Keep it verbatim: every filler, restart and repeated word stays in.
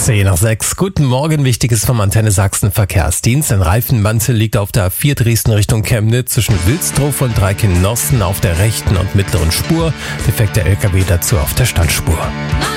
zehn nach sechs. Guten Morgen, Wichtiges vom Antenne Sachsen Verkehrsdienst. Ein Reifenmantel liegt auf der A vier Dresden Richtung Chemnitz zwischen Wilsdruf und Dreikinn-Nossen auf der rechten und mittleren Spur. Defekter L K W dazu auf der Standspur.